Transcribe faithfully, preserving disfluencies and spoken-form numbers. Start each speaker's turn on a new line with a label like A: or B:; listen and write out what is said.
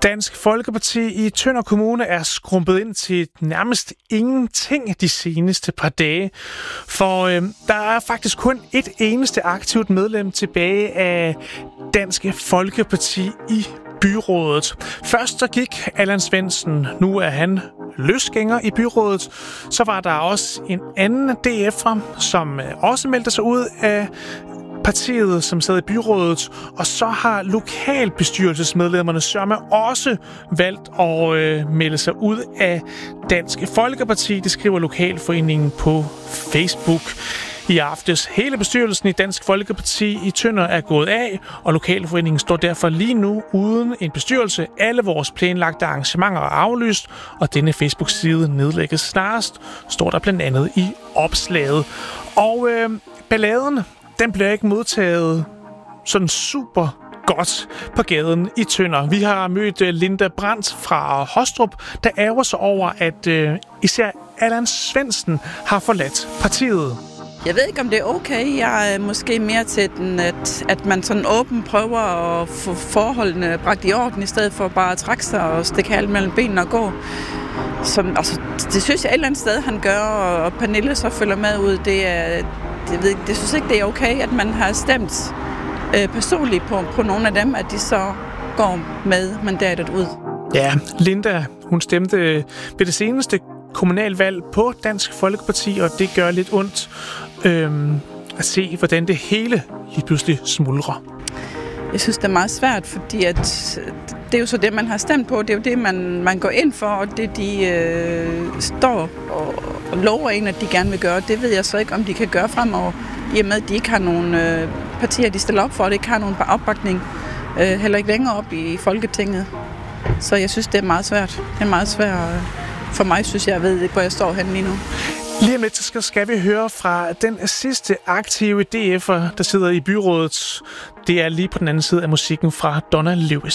A: Dansk Folkeparti i Tønder Kommune er skrumpet ind til nærmest ingenting de seneste par dage. For øh, der er faktisk kun et eneste aktivt medlem tilbage af Dansk Folkeparti i byrådet. Først så gik Allan Svendsen, nu er han løsgænger i byrådet. Så var der også en anden D F'er, som også meldte sig ud af partiet, som sad i byrådet, og så har lokalbestyrelsesmedlemmerne sørme også valgt at øh, melde sig ud af Dansk Folkeparti. Det skriver Lokalforeningen på Facebook i aftes. Hele bestyrelsen i Dansk Folkeparti i Tønder er gået af, og Lokalforeningen står derfor lige nu uden en bestyrelse. Alle vores planlagte arrangementer er aflyst, og denne Facebook-side nedlægges snarest, står der blandt andet i opslaget. Og øh, balladen, den bliver ikke modtaget sådan super godt på gaden i Tønder. Vi har mødt Linda Brandt fra Hostrup, der ærger sig over, at øh, især Allan Svendsen har forladt partiet.
B: Jeg ved ikke, om det er okay. Jeg er måske mere til den, at, at man sådan åbent prøver at få forholdene bragt i orden, i stedet for bare at trække sig og stikke halen mellem benene og gå. Som, altså, det synes jeg et eller andet sted, han gør, og Pernille så følger med ud. Det, er, det, ved, det synes ikke, det er okay, at man har stemt øh, personligt på, på nogle af dem, at de så går med mandatet ud.
A: Ja, Linda, hun stemte ved det seneste kommunalvalg på Dansk Folkeparti, og det gør lidt ondt øhm, at se, hvordan det hele lige pludselig smuldrer.
B: Jeg synes, det er meget svært, fordi at det er jo så det, man har stemt på. Det er jo det, man, man går ind for, og det, de øh, står og, og lover en, at de gerne vil gøre. Det ved jeg så ikke, om de kan gøre fremover, i og med, at de ikke har nogen øh, partier, de stiller op for, og det ikke har nogen opbakning, øh, heller ikke længere op i Folketinget. Så jeg synes, det er meget svært. Det er meget svært øh, for mig, synes jeg. Jeg ved ikke, hvor jeg står henne lige nu.
A: Lige om lidt, så skal, skal vi høre fra den sidste aktive D F'er, der sidder i byrådet. Det er lige på den anden side af musikken fra Donna Lewis.